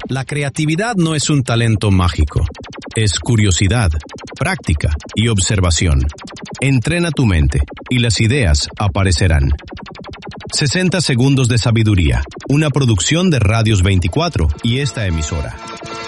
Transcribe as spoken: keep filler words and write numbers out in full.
La creatividad no es un talento mágico, es curiosidad, práctica y observación. Entrena tu mente y las ideas aparecerán. sesenta segundos de sabiduría, una producción de Radios veinticuatro y esta emisora.